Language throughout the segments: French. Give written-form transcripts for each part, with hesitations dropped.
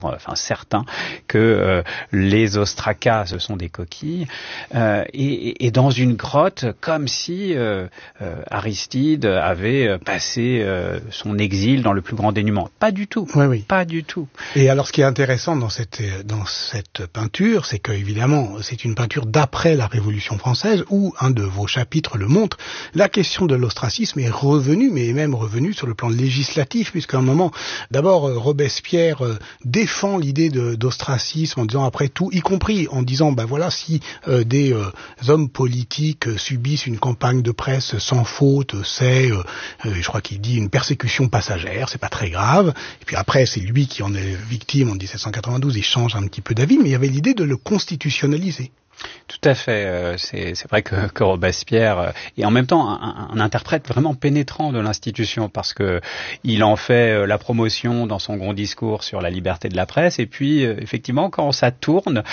enfin certains, que les ostracas ce sont des coquilles, et dans une grotte, comme si Aristide avait passé son exil dans le plus grand dénuement. Pas du tout. Oui, oui. Pas du tout. Et alors, ce qui est intéressant dans cette peinture, c'est que évidemment, c'est une peinture d'après la Révolution française, où un de vos chapitres le montre. La question de l'ostracisme est revenue, mais même revenue sur le plan législatif, puisqu'à un moment, d'abord, Robespierre défend l'idée d'ostracisme en disant après tout, y compris en disant ben voilà, si des hommes politiques subissent une campagne de presse sans faute, c'est je crois qu'il dit une persécution passagère, c'est pas très grave. Et puis après c'est lui qui en est victime en 1792, il change un petit peu d'avis, mais il y avait l'idée de le constitutionnaliser. Tout à fait. C'est vrai que Robespierre est en même temps un interprète vraiment pénétrant de l'institution, parce que il en fait la promotion dans son grand discours sur la liberté de la presse, et puis effectivement quand ça tourne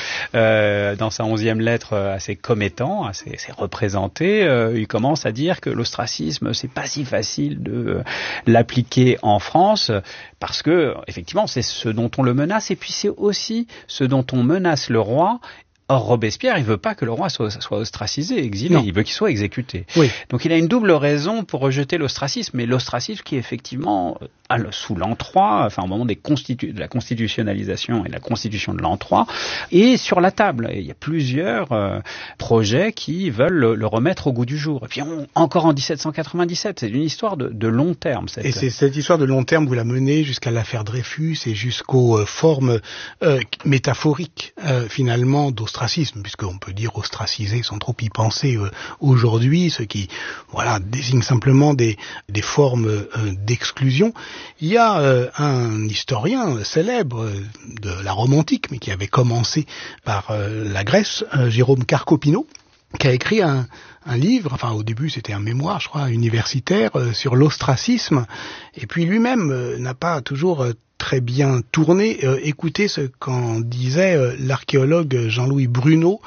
dans sa 11e lettre à ses commettants, à ses représentés, il commence à dire que l'ostracisme c'est pas si facile de l'appliquer en France, parce que effectivement c'est ce dont on le menace, et puis c'est aussi ce dont on menace le roi. Or, Robespierre, il veut pas que le roi soit ostracisé, exilé, non. Il veut qu'il soit exécuté. Oui. Donc il a une double raison pour rejeter l'ostracisme, mais l'ostracisme qui est effectivement, sous l'an 3, enfin au moment de la constitutionnalisation et de la constitution de l'an 3, est sur la table. Et il y a plusieurs projets qui veulent le remettre au goût du jour. Et puis encore en 1797, c'est une histoire de long terme. Et c'est cette histoire de long terme, vous la menez jusqu'à l'affaire Dreyfus et jusqu'aux formes métaphoriques, finalement, d'ostracisme, puisqu'on peut dire ostracisé sans trop y penser aujourd'hui, ce qui désigne simplement des formes d'exclusion. Il y a un historien célèbre de la Rome antique, mais qui avait commencé par la Grèce, Jérôme Carcopino, qui a écrit un livre, enfin au début c'était un mémoire, je crois, universitaire, sur l'ostracisme, et puis lui-même n'a pas toujours très bien tourné. Écoutez ce qu'en disait l'archéologue Jean-Louis Bruno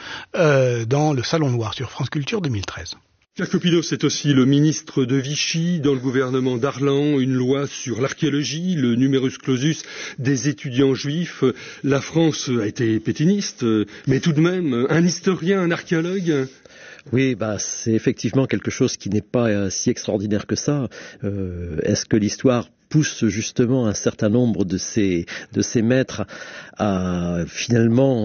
dans le Salon Noir sur France Culture 2013. Carcopino, c'est aussi le ministre de Vichy dans le gouvernement d'Arlan, une loi sur l'archéologie, le numerus clausus des étudiants juifs. La France a été pétainiste, mais tout de même, un historien, un archéologue. Oui, c'est effectivement quelque chose qui n'est pas si extraordinaire que ça. Est-ce que l'histoire pousse justement un certain nombre de ces maîtres à finalement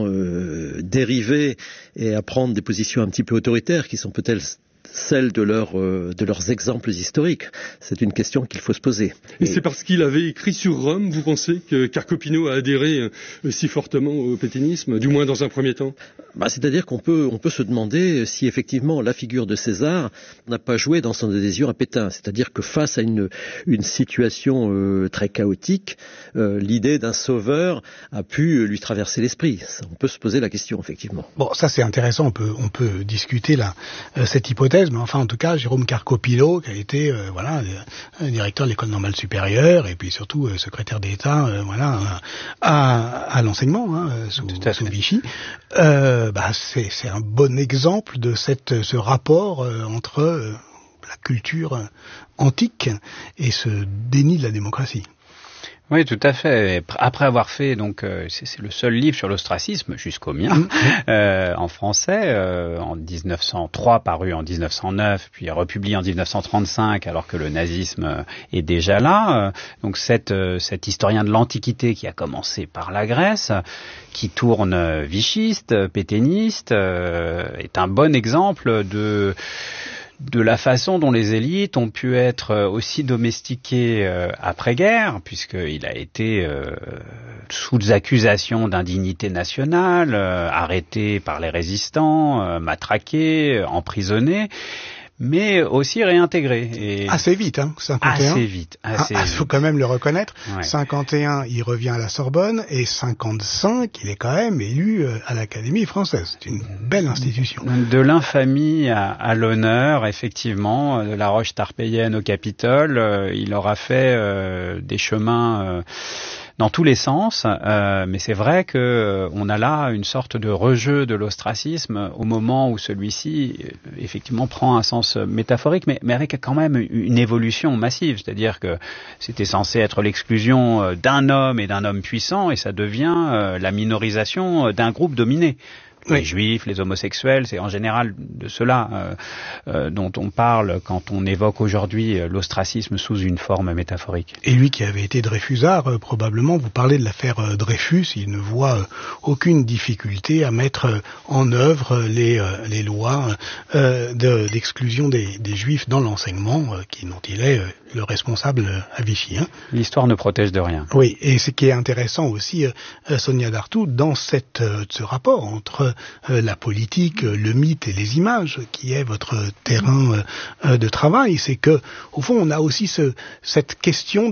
dériver et à prendre des positions un petit peu autoritaires qui sont peut-être celles de leurs exemples historiques? C'est une question qu'il faut se poser. Et c'est parce qu'il avait écrit sur Rome, vous pensez, que Carcopino a adhéré si fortement au pétainisme, du moins dans un premier temps? C'est-à-dire qu'on peut se demander si effectivement la figure de César n'a pas joué dans son adhésion à Pétain. C'est-à-dire que face à une situation très chaotique, l'idée d'un sauveur a pu lui traverser l'esprit. On peut se poser la question, effectivement. Bon, ça c'est intéressant, on peut discuter cette hypothèse, mais enfin en tout cas Jérôme Carcopino, qui a été directeur de l'école normale supérieure et puis surtout secrétaire d'État à l'enseignement sous Vichy, c'est un bon exemple de ce rapport entre la culture antique et ce déni de la démocratie. Oui, tout à fait. Après avoir fait, donc, c'est le seul livre sur l'ostracisme jusqu'au mien, en français, en 1903, paru en 1909, puis republié en 1935, alors que le nazisme est déjà là. Donc, cet historien de l'Antiquité qui a commencé par la Grèce, qui tourne vichiste, pétainiste, est un bon exemple de la façon dont les élites ont pu être aussi domestiquées après-guerre, puisqu'il a été sous accusation d'indignité nationale, arrêté par les résistants, matraqué, emprisonné, mais aussi réintégré. Et assez vite, 51. Assez vite. Il faut quand même le reconnaître. Ouais. 51, il revient à la Sorbonne, et 55, il est quand même élu à l'Académie française. C'est une belle institution. De l'infamie à l'honneur, effectivement, de la roche tarpéienne au Capitole, il aura fait des chemins dans tous les sens, mais c'est vrai que on a là une sorte de rejeu de l'ostracisme au moment où celui-ci effectivement prend un sens métaphorique, mais avec quand même une évolution massive, c'est-à-dire que c'était censé être l'exclusion d'un homme et d'un homme puissant, et ça devient la minorisation d'un groupe dominé. Les juifs, les homosexuels, c'est en général de cela dont on parle quand on évoque aujourd'hui l'ostracisme sous une forme métaphorique. Et lui qui avait été Dreyfusard, probablement, vous parlez de l'affaire Dreyfus, il ne voit aucune difficulté à mettre en œuvre les lois d'exclusion des juifs dans l'enseignement, dont il est le responsable à Vichy. L'histoire ne protège de rien. Oui, et ce qui est intéressant aussi, Sonia Dartout, dans ce rapport entre la politique, le mythe et les images, qui est votre terrain de travail, c'est que, au fond, on a aussi cette question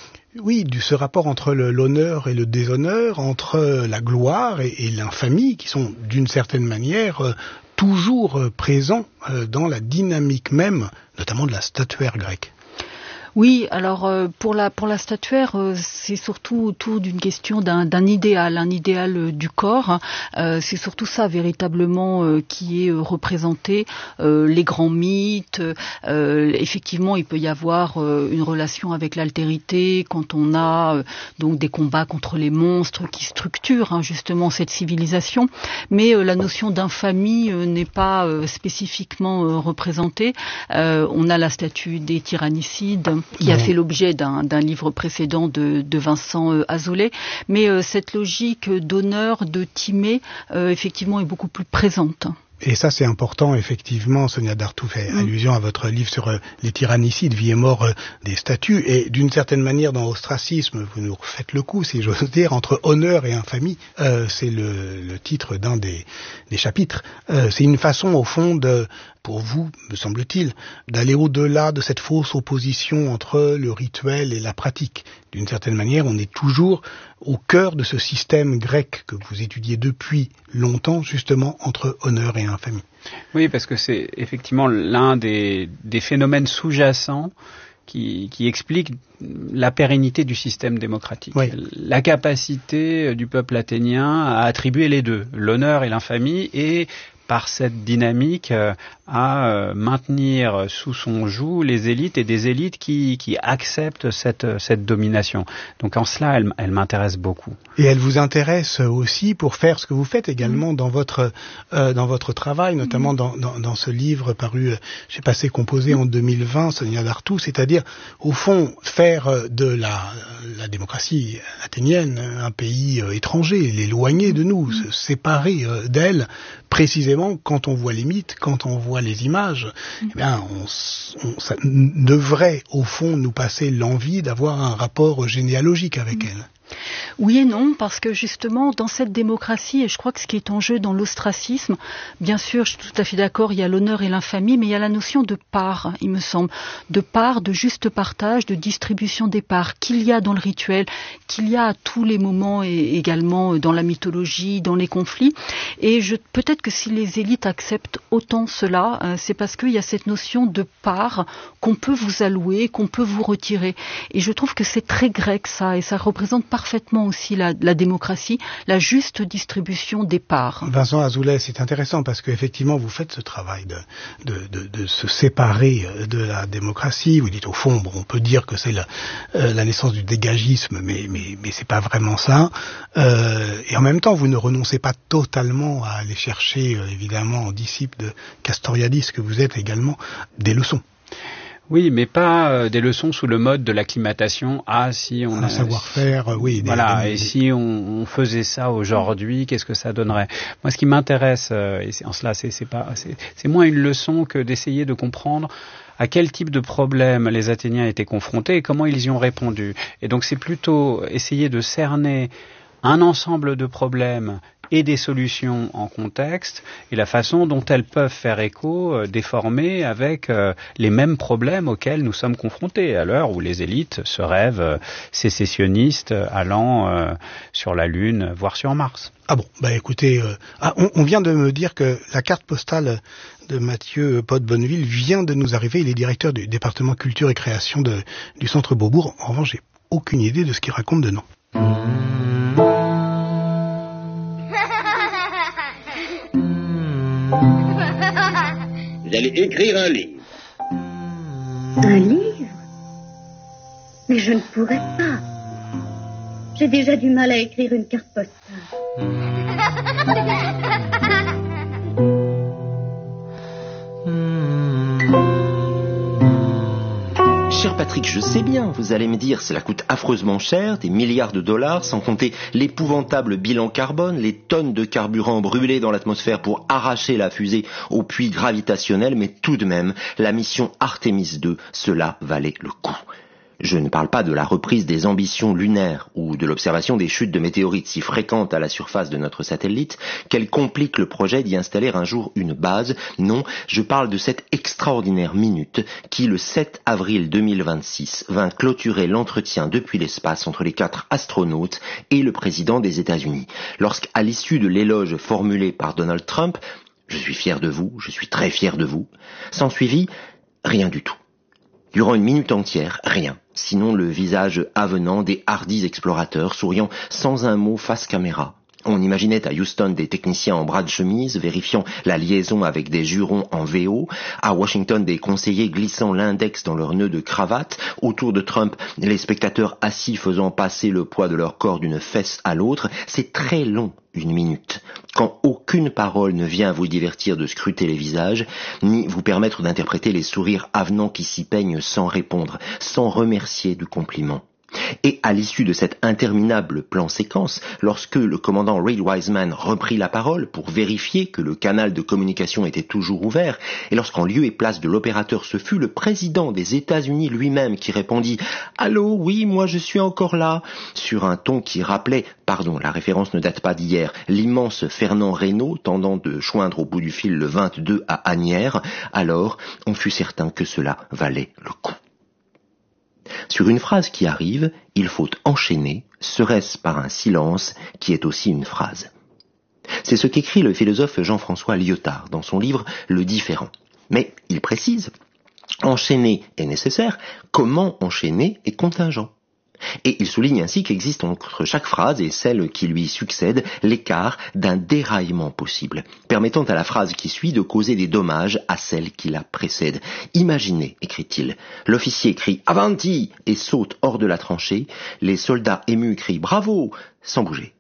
ce rapport entre l'honneur et le déshonneur, entre la gloire et l'infamie, qui sont d'une certaine manière toujours présents dans la dynamique même, notamment de la statuaire grecque. Oui, alors pour la statuaire, c'est surtout autour d'une question d'un idéal, un idéal du corps. C'est surtout ça véritablement qui est représenté. Les grands mythes. Effectivement, il peut y avoir une relation avec l'altérité quand on a donc des combats contre les monstres qui structurent justement cette civilisation. Mais la notion d'infamie n'est pas spécifiquement représentée. On a la statue des tyrannicides qui a fait l'objet d'un livre précédent de Vincent Azoulay, mais cette logique d'honneur, de Timée, effectivement, est beaucoup plus présente. Et ça, c'est important, effectivement. Sonia Dartout fait allusion à votre livre sur les tyrannicides, vie et mort des statues. Et d'une certaine manière, dans Ostracisme, vous nous refaites le coup, si j'ose dire, entre honneur et infamie. C'est le titre d'un des chapitres. C'est une façon, au fond, pour vous, me semble-t-il, d'aller au-delà de cette fausse opposition entre le rituel et la pratique. D'une certaine manière, on est toujours au cœur de ce système grec que vous étudiez depuis longtemps, justement, entre honneur et infamie. Oui, parce que c'est effectivement l'un des phénomènes sous-jacents qui explique la pérennité du système démocratique. Oui. La capacité du peuple athénien à attribuer les deux, l'honneur et l'infamie, et par cette dynamique à maintenir sous son joug les élites et des élites qui acceptent cette domination. Donc en cela, elle m'intéresse beaucoup. Et elle vous intéresse aussi pour faire ce que vous faites également dans votre travail, notamment dans ce livre paru chez Passé Composé en 2020, Sonia Dartout, c'est-à-dire au fond faire de la démocratie athénienne un pays étranger, l'éloigner de nous, se séparer d'elle, précisément quand on voit les mythes, quand on voit les images, eh bien, ça devrait au fond nous passer l'envie d'avoir un rapport généalogique avec elle. Oui et non, parce que justement, dans cette démocratie, et je crois que ce qui est en jeu dans l'ostracisme, bien sûr, je suis tout à fait d'accord, il y a l'honneur et l'infamie, mais il y a la notion de part, il me semble, de part, de juste partage, de distribution des parts, qu'il y a dans le rituel, qu'il y a à tous les moments et également dans la mythologie, dans les conflits. Et peut-être que si les élites acceptent autant cela, c'est parce qu'il y a cette notion de part qu'on peut vous allouer, qu'on peut vous retirer. Et je trouve que c'est très grec ça, et ça représente parfaitement aussi la démocratie, la juste distribution des parts. Vincent Azoulay, c'est intéressant parce qu'effectivement vous faites ce travail de se séparer de la démocratie. Vous dites au fond, on peut dire que c'est la naissance du dégagisme, mais c'est pas vraiment ça. Et en même temps, vous ne renoncez pas totalement à aller chercher, évidemment, en disciple de Castoriadis, que vous êtes également, des leçons. Oui, mais pas des leçons sous le mode de l'acclimatation. Si on a un savoir-faire, oui. Et si on faisait ça aujourd'hui, qu'est-ce que ça donnerait? Moi, ce qui m'intéresse, et en cela, c'est moins une leçon que d'essayer de comprendre à quel type de problème les Athéniens étaient confrontés et comment ils y ont répondu. Et donc, c'est plutôt essayer de cerner un ensemble de problèmes et des solutions en contexte, et la façon dont elles peuvent faire écho, déformer avec les mêmes problèmes auxquels nous sommes confrontés à l'heure où les élites se rêvent sécessionnistes allant sur la Lune, voire sur Mars. Ah bon, écoutez, on vient de me dire que la carte postale de Mathieu Pot-Bonneville vient de nous arriver. Il est directeur du département culture et création du Centre Beaubourg. En revanche, j'ai aucune idée de ce qu'il raconte dedans. Vous allez écrire un livre. Un livre? Mais je ne pourrais pas. J'ai déjà du mal à écrire une carte postale. Cher Patrick, je sais bien, vous allez me dire, cela coûte affreusement cher, des milliards de dollars, sans compter l'épouvantable bilan carbone, les tonnes de carburant brûlées dans l'atmosphère pour arracher la fusée au puits gravitationnel, mais tout de même, la mission Artemis 2, cela valait le coup. Je ne parle pas de la reprise des ambitions lunaires ou de l'observation des chutes de météorites si fréquentes à la surface de notre satellite qu'elles compliquent le projet d'y installer un jour une base. Non, je parle de cette extraordinaire minute qui, le 7 avril 2026, vint clôturer l'entretien depuis l'espace entre les 4 astronautes et le président des États-Unis. Lorsqu'à l'issue de l'éloge formulé par Donald Trump, « Je suis fier de vous, je suis très fier de vous », s'ensuivit rien du tout. Durant une minute entière, rien, sinon le visage avenant des hardis explorateurs souriant sans un mot face caméra. On imaginait à Houston des techniciens en bras de chemise vérifiant la liaison avec des jurons en VO, à Washington des conseillers glissant l'index dans leurs nœuds de cravate, autour de Trump les spectateurs assis faisant passer le poids de leur corps d'une fesse à l'autre. C'est très long, une minute, quand aucune parole ne vient vous divertir de scruter les visages, ni vous permettre d'interpréter les sourires avenants qui s'y peignent sans répondre, sans remercier du compliment. Et à l'issue de cet interminable plan-séquence, lorsque le commandant Reed Wiseman reprit la parole pour vérifier que le canal de communication était toujours ouvert, et lorsqu'en lieu et place de l'opérateur ce fut le président des États-Unis lui-même qui répondit « Allô, oui, moi je suis encore là », sur un ton qui rappelait, pardon, la référence ne date pas d'hier, l'immense Fernand Reynaud tentant de joindre au bout du fil le 22 à Asnières, alors on fut certain que cela valait le coup. Sur une phrase qui arrive, il faut enchaîner, serait-ce par un silence qui est aussi une phrase. C'est ce qu'écrit le philosophe Jean-François Lyotard dans son livre Le Différent. Mais il précise, enchaîner est nécessaire, comment enchaîner est contingent. Et il souligne ainsi qu'existe entre chaque phrase et celle qui lui succède l'écart d'un déraillement possible, permettant à la phrase qui suit de causer des dommages à celle qui la précède. Imaginez, écrit-il, l'officier crie « Avanti !» et saute hors de la tranchée, les soldats émus crient « Bravo !» sans bouger.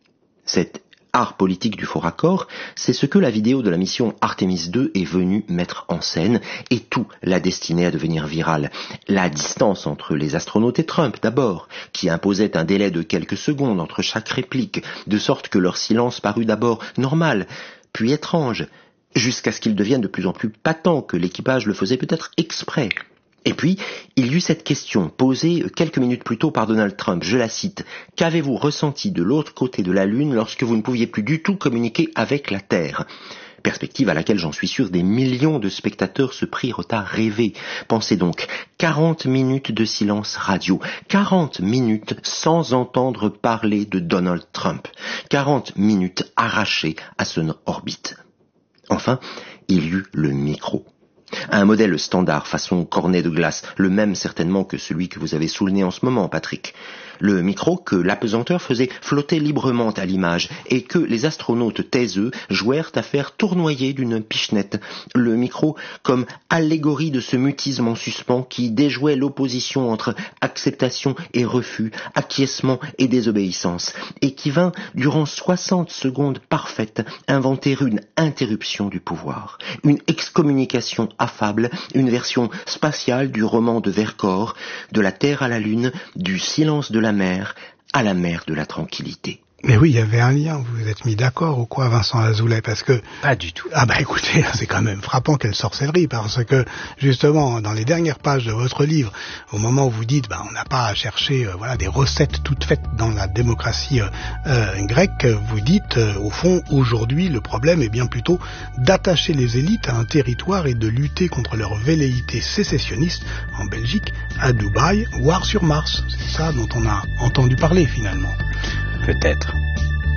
Cet art politique du faux raccord, c'est ce que la vidéo de la mission Artemis 2 est venue mettre en scène, et tout l'a destiné à devenir viral. La distance entre les astronautes et Trump, d'abord, qui imposait un délai de quelques secondes entre chaque réplique, de sorte que leur silence parut d'abord normal, puis étrange, jusqu'à ce qu'il devienne de plus en plus patent que l'équipage le faisait peut-être exprès. Et puis, il y eut cette question posée quelques minutes plus tôt par Donald Trump, je la cite, « Qu'avez-vous ressenti de l'autre côté de la Lune lorsque vous ne pouviez plus du tout communiquer avec la Terre ?» Perspective à laquelle j'en suis sûr des millions de spectateurs se prirent à rêver. Pensez donc, 40 minutes de silence radio, 40 minutes sans entendre parler de Donald Trump, 40 minutes arrachées à son orbite. Enfin, il y eut le micro. Un modèle standard façon cornet de glace, le même certainement que celui que vous avez sous le nez en ce moment, Patrick. Le micro que l'apesanteur faisait flotter librement à l'image et que les astronautes taiseux jouèrent à faire tournoyer d'une pichenette. Le micro comme allégorie de ce mutisme en suspens qui déjouait l'opposition entre acceptation et refus, acquiescement et désobéissance, et qui vint, durant 60 secondes parfaites, inventer une interruption du pouvoir, une excommunication affable, une version spatiale du roman de Vercors, de la Terre à la Lune, du silence de la mer à la mer de la tranquillité. Mais oui, il y avait un lien, vous vous êtes mis d'accord ou quoi, Vincent Azoulay, parce que... Pas du tout. Ah bah écoutez, c'est quand même frappant, quelle sorcellerie, parce que justement, dans les dernières pages de votre livre, au moment où vous dites, on n'a pas à chercher des recettes toutes faites dans la démocratie grecque, vous dites, au fond, aujourd'hui, le problème est bien plutôt d'attacher les élites à un territoire et de lutter contre leur velléité sécessionniste en Belgique, à Dubaï, voire sur Mars. C'est ça dont on a entendu parler finalement. Peut-être.